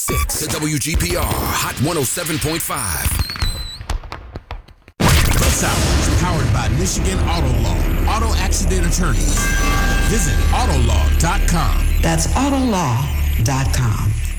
6 to WGPR Hot 107.5. This hour is powered by Michigan Auto Law, auto accident attorneys. Visit autolaw.com. That's autolaw.com.